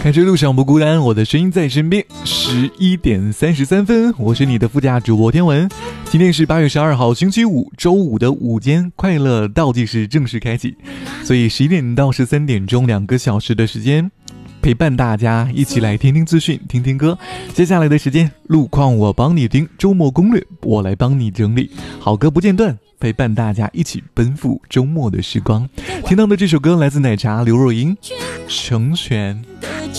开车路上不孤单，我的声音在身边。11点33分，我是你的副驾主播天文。今天是8月12号星期五，周五的午间，快乐倒计时正式开启。所以11点到13点钟2个小时的时间，陪伴大家一起来听听资讯，听听歌。接下来的时间，路况我帮你听，周末攻略我来帮你整理，好歌不间断，陪伴大家一起奔赴周末的时光。听到的这首歌来自奶茶刘若英，成全。